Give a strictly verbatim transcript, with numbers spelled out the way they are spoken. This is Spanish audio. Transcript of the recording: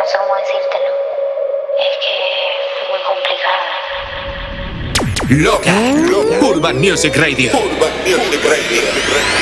sé cómo decírtelo. Es que es muy complicado. Loca, Urban Music Radio. Urban Music Radio.